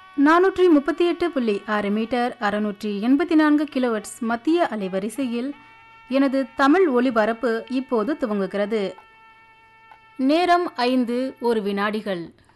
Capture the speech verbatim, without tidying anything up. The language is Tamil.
நானூற்றி முப்பத்தி எட்டு புள்ளி ஆறு மீட்டர் அறுநூற்றி எண்பத்தி நான்கு கிலோவட்ஸ் மத்திய அலைவரிசையில் எனது தமிழ் ஒலிபரப்பு இப்போது துவங்குகிறது. நேரம் ஐந்து ஒரு வினாடிகள்.